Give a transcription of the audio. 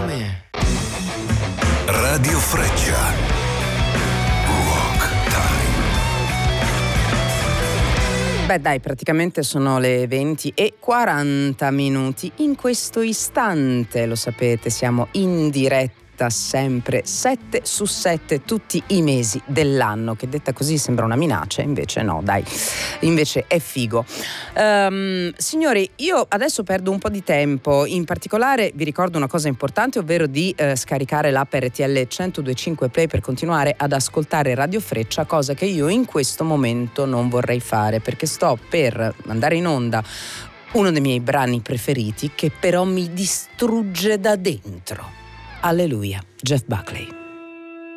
Radio Freccia. Beh dai, praticamente sono le 20:40. In questo istante, lo sapete, siamo in diretta sempre 7 su 7 tutti i mesi dell'anno, che detta così sembra una minaccia, invece no, dai, invece è figo. Signori, io adesso perdo un po' di tempo, in particolare vi ricordo una cosa importante, ovvero di scaricare l'app RTL 102.5 Play per continuare ad ascoltare Radio Freccia, cosa che io in questo momento non vorrei fare, perché sto per mandare in onda uno dei miei brani preferiti che però mi distrugge da dentro. Alleluia, Jeff Buckley.